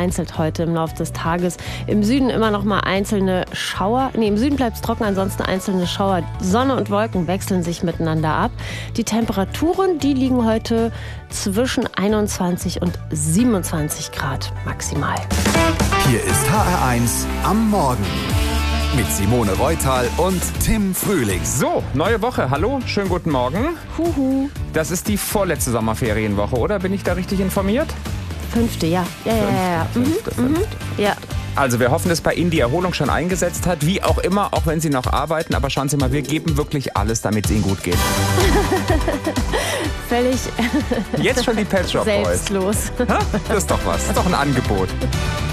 vereinzelt heute im Laufe des Tages. Im Süden immer noch mal einzelne Schauer. Im Süden bleibt es trocken, ansonsten einzelne Schauer. Sonne und Wolken wechseln sich miteinander ab. Die Temperaturen, die liegen heute zwischen 21 und 27 Grad maximal. Hier ist HR1 am Morgen. Mit Simone Reutal und Tim Frühling. So, neue Woche. Hallo, schönen guten Morgen. Huhu. Das ist die vorletzte Sommerferienwoche, oder? Bin ich da richtig informiert? 5. Ja. Fünfte. Ja. Also wir hoffen, dass bei Ihnen die Erholung schon eingesetzt hat. Wie auch immer, auch wenn Sie noch arbeiten. Aber schauen Sie mal, wir geben wirklich alles, damit es Ihnen gut geht. Völlig Jetzt schon die Pet Shop Boys. selbstlos. Das ist doch was. Das ist doch ein Angebot.